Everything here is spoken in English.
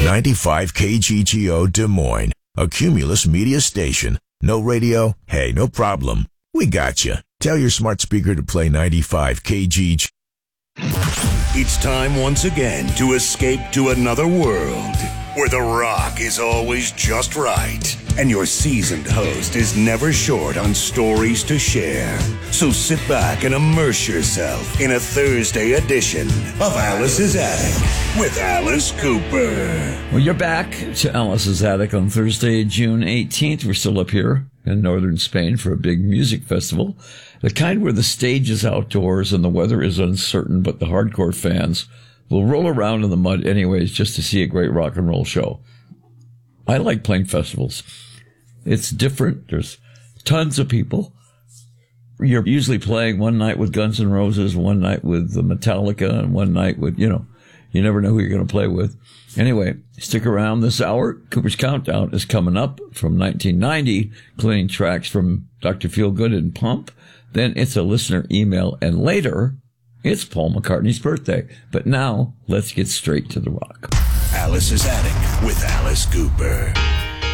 95 KGGO Des Moines, a Cumulus media station. No radio? Hey, no problem. We got you. Tell your smart speaker to play 95 KGG. It's time once again to escape to another world where the rock is always just right and your seasoned host is never short on stories to share. So sit back and immerse yourself in a Thursday edition of Alice's Attic with Alice Cooper. Well, you're back to Alice's Attic on Thursday, June 18th. We're still up here in northern Spain for a big music festival. The kind where the stage is outdoors and the weather is uncertain, but the hardcore fans will roll around in the mud anyways just to see a great rock and roll show. I like playing festivals. It's different. There's tons of people. You're usually playing one night with Guns N' Roses, one night with Metallica, and one night with, you never know who you're going to play with. Anyway, stick around this hour. Cooper's Countdown is coming up from 1990, including tracks from Dr. Feelgood and Pump. Then it's a listener email, and later, it's Paul McCartney's birthday. But now, let's get straight to the rock. Alice's Attic with Alice Cooper.